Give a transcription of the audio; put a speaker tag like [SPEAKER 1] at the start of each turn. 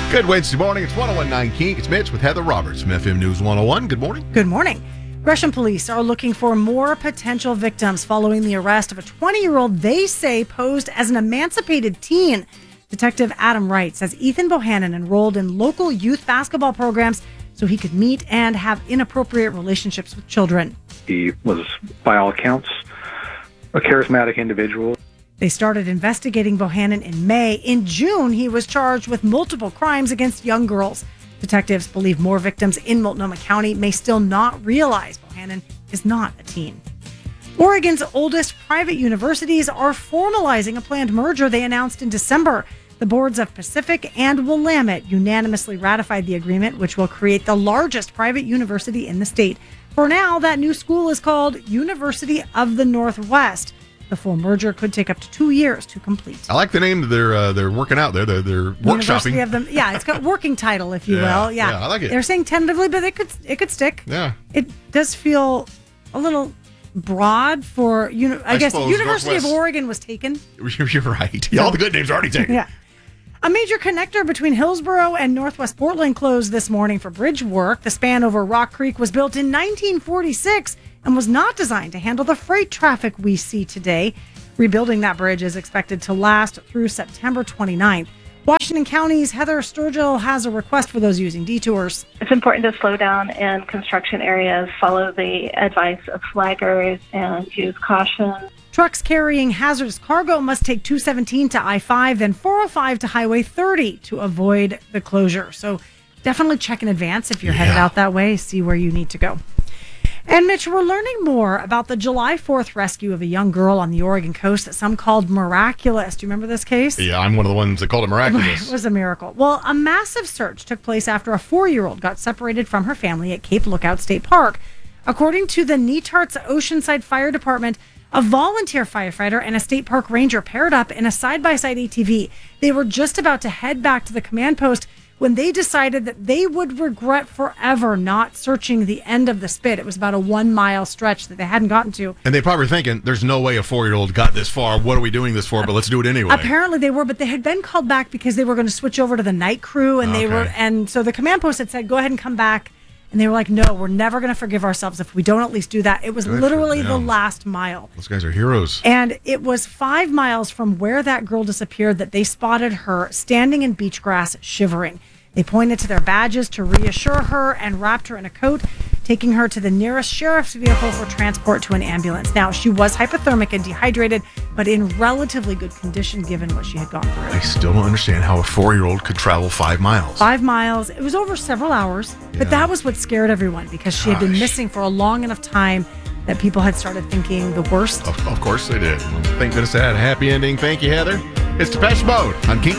[SPEAKER 1] Good Wednesday morning. It's 101.9 Kink. It's Mitch with Heather Roberts from FM News 101. Good morning.
[SPEAKER 2] Good morning. Gresham police are looking for more potential victims following the arrest of a 20-year-old they say posed as an emancipated teen. Detective Adam Wright says Ethan Bohannon enrolled in local youth basketball programs so he could meet and have inappropriate relationships with children.
[SPEAKER 3] He was, by all accounts, a charismatic individual.
[SPEAKER 2] They started investigating Bohannon in May. In June, he was charged with multiple crimes against young girls. Detectives believe more victims in Multnomah County may still not realize Bohannon is not a teen. Oregon's oldest private universities are formalizing a planned merger they announced in December. The boards of Pacific and Willamette unanimously ratified the agreement, which will create the largest private university in the state. For now, that new school is called University of the Northwest. The full merger could take up to 2 years to complete.
[SPEAKER 1] I like the name that they're working out there. They're workshopping.
[SPEAKER 2] Yeah, it's got working title, if you will. Yeah,
[SPEAKER 1] I like it.
[SPEAKER 2] They're saying tentatively, but it could stick.
[SPEAKER 1] Yeah,
[SPEAKER 2] it does feel a little broad for I guess University of Oregon was taken.
[SPEAKER 1] You're right. Yeah, all the good names are already taken.
[SPEAKER 2] Yeah. A major connector between Hillsboro and Northwest Portland closed this morning for bridge work. The span over Rock Creek was built in 1946 and was not designed to handle the freight traffic we see today. Rebuilding that bridge is expected to last through September 29th. Washington County's Heather Sturgill has a request for those using detours.
[SPEAKER 4] It's important to slow down in construction areas, follow the advice of flaggers, and use caution.
[SPEAKER 2] Trucks carrying hazardous cargo must take 217 to I-5, then 405 to Highway 30 to avoid the closure. So definitely check in advance if you're headed out that way, see where you need to go. And Mitch, we're learning more about the July 4th rescue of a young girl on the Oregon coast that some called miraculous. Do you remember this case?
[SPEAKER 1] Yeah, I'm one of the ones that called it miraculous.
[SPEAKER 2] It was a miracle. Well, a massive search took place after a 4-year-old got separated from her family at Cape Lookout State Park. According to the Netarts Oceanside Fire Department, a volunteer firefighter and a state park ranger paired up in a side-by-side ATV. They were just about to head back to the command post when they decided that they would regret forever not searching the end of the spit. It was about a 1-mile stretch that they hadn't gotten to.
[SPEAKER 1] And they probably were thinking, there's no way a 4-year-old got this far. What are we doing this for? But let's do it anyway.
[SPEAKER 2] Apparently they were, but they had been called back because they were going to switch over to the night crew. And so the command post had said, go ahead and come back. And they were like, no, we're never going to forgive ourselves if we don't at least do that. It was literally the last mile.
[SPEAKER 1] Those guys are heroes.
[SPEAKER 2] And it was 5 miles from where that girl disappeared that they spotted her standing in beach grass, shivering. They pointed to their badges to reassure her and wrapped her in a coat, taking her to the nearest sheriff's vehicle for transport to an ambulance. Now, she was hypothermic and dehydrated, but in relatively good condition given what she had gone through.
[SPEAKER 1] I still don't understand how a 4-year-old could travel 5 miles.
[SPEAKER 2] 5 miles. It was over several hours, but that was what scared everyone because she had been missing for a long enough time that people had started thinking the worst.
[SPEAKER 1] Of course they did. Thank goodness it had a happy ending. Thank you, Heather. It's Depeche Mode on Kink.